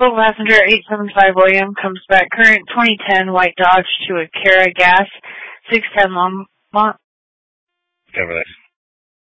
Full passenger 875 William comes back. Current 2010 white Dodge to a Cara Gas 610 Longmont. Cover that.